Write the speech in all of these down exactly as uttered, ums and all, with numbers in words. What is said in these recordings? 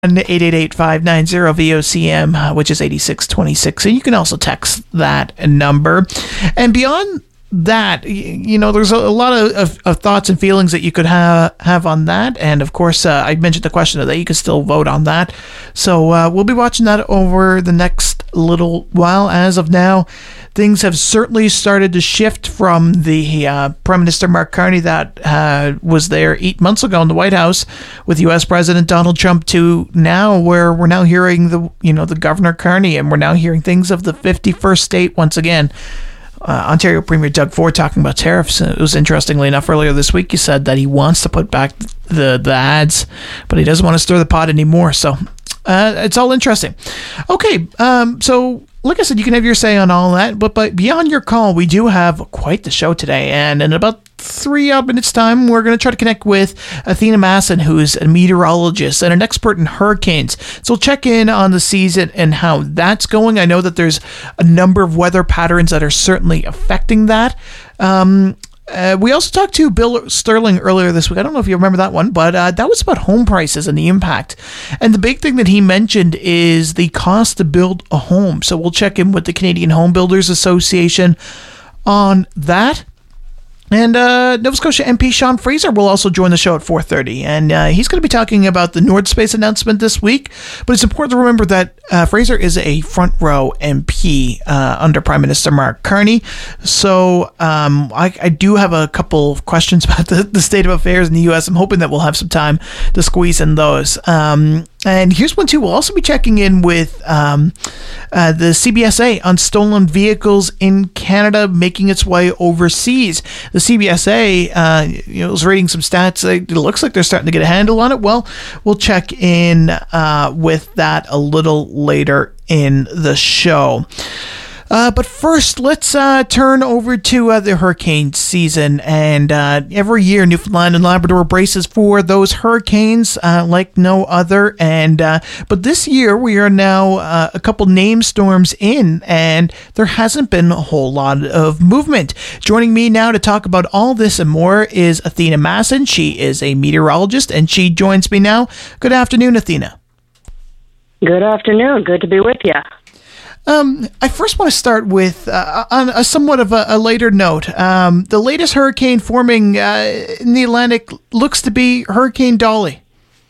eight eight eight, five nine zero, V O C M, uh, which is eight six two six. And you can also text that number. And beyond that, you know, there's a, a lot of, of, of thoughts and feelings that you could ha- have on that. And of course, uh, I mentioned the question of that. You can still vote on that. So uh, we'll be watching that over the next little while. As of now, things have certainly started to shift from the uh, Prime Minister Mark Carney that uh, was there eight months ago in the White House with U S President Donald Trump to now, where we're now hearing the, you know, the Governor Carney, and we're now hearing things of the fifty-first state once again. Uh, Ontario Premier Doug Ford talking about tariffs. It was interestingly enough earlier this week he said that he wants to put back the the ads, but he doesn't want to stir the pot anymore. So uh, it's all interesting. Okay, um, so like I said, you can have your say on all that, but, but beyond your call, we do have quite the show today, and in about three odd minutes time, we're going to try to connect with Athena Masson, who's a meteorologist and an expert in hurricanes. So we'll check in on the season and how that's going. I know that there's a number of weather patterns that are certainly affecting that. Um, Uh, we also talked to Bill Sterling earlier this week. I don't know if you remember that one, but uh, that was about home prices and the impact. And the big thing that he mentioned is the cost to build a home. So we'll check in with the Canadian Home Builders Association on that. And uh, Nova Scotia M P Sean Fraser will also join the show at four thirty. And uh, he's going to be talking about the Nordspace announcement this week. But it's important to remember that uh, Fraser is a front row M P uh, under Prime Minister Mark Carney. So um, I, I do have a couple of questions about the, the state of affairs in the U S. I'm hoping that we'll have some time to squeeze in those. Um, and here's one, too. We'll also be checking in with um, uh, the C B S A on stolen vehicles in Canada making its way overseas. The C B S A uh, you know, was reading some stats. It looks like they're starting to get a handle on it. Well, we'll check in uh, with that a little later in the show. Uh, but first, let's uh, turn over to uh, the hurricane season. And uh, every year, Newfoundland and Labrador braces for those hurricanes uh, like no other. And uh, but this year, we are now uh, a couple named storms in, and there hasn't been a whole lot of movement. Joining me now to talk about all this and more is Athena Masson. She is a meteorologist, and she joins me now. Good afternoon, Athena. Good afternoon. Good to be with you. Um, I first want to start with, uh, on a somewhat of a, a later note, um, the latest hurricane forming uh, in the Atlantic looks to be Hurricane Dolly.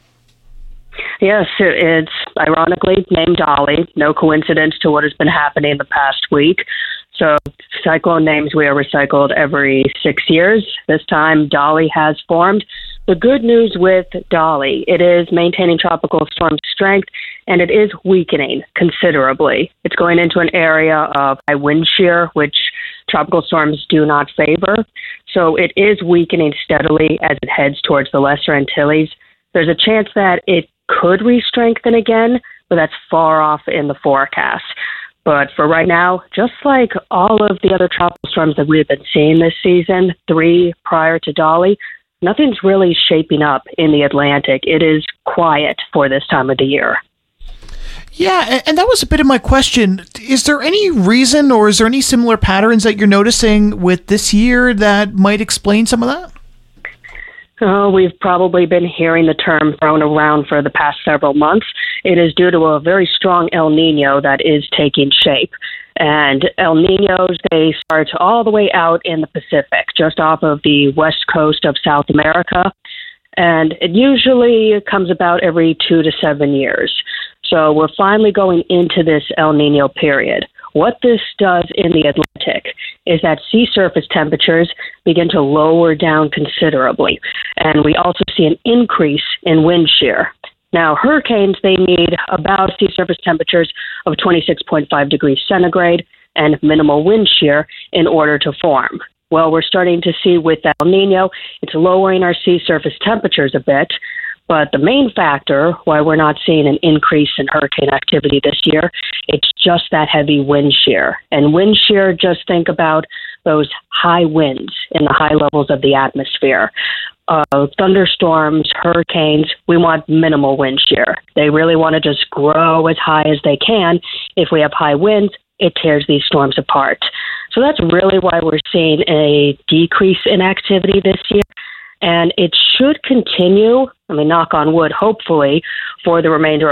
Yes, it's ironically named Dolly. No coincidence to what has been happening the past week. So cyclone names, we are recycled every six years. This time, Dolly has formed. The good news with Dolly, it is maintaining tropical storm strength, and it is weakening considerably. It's going into an area of high wind shear, which tropical storms do not favor. So it is weakening steadily as it heads towards the Lesser Antilles. There's a chance that it could re-strengthen again, but that's far off in the forecast. But for right now, just like all of the other tropical storms that we've been seeing this season, three prior to Dolly, nothing's really shaping up in the Atlantic. It is quiet for this time of the year. Yeah, and that was a bit of my question. Is there any reason, or is there any similar patterns that you're noticing with this year that might explain some of that? Oh, we've probably been hearing the term thrown around for the past several months. It is due to a very strong El Nino that is taking shape. And El Ninos, they start all the way out in the Pacific, just off of the west coast of South America. And it usually comes about every two to seven years. So we're finally going into this El Nino period. What this does in the Atlantic is that sea surface temperatures begin to lower down considerably. And we also see an increase in wind shear. Now, hurricanes, they need about sea surface temperatures of twenty-six point five degrees centigrade and minimal wind shear in order to form. Well, we're starting to see with El Nino, it's lowering our sea surface temperatures a bit. But the main factor why we're not seeing an increase in hurricane activity this year, it's just that heavy wind shear. And wind shear, just think about those high winds in the high levels of the atmosphere. Uh, thunderstorms, hurricanes, we want minimal wind shear. They really want to just grow as high as they can. If we have high winds, it tears these storms apart. So that's really why we're seeing a decrease in activity this year. and it should continue, I mean, knock on wood, hopefully, for the remainder